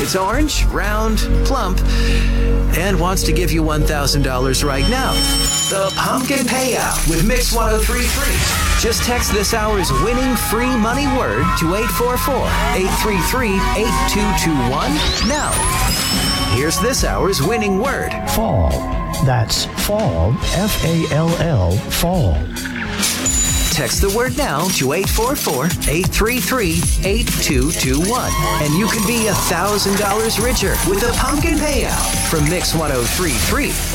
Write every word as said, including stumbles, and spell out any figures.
It's orange, round, plump, and wants to give you one thousand dollars right now. The Pumpkin Payout with Mix ten thirty-three. Just text this hour's winning free money word to eight four four, eight three three, eight two two one now. Here's this hour's winning word. Fall. That's fall, F A L L, fall. Text the word now to eight four four, eight three three, eight two two one. And you could be one thousand dollars richer with the Pumpkin Payout from Mix ten thirty-three.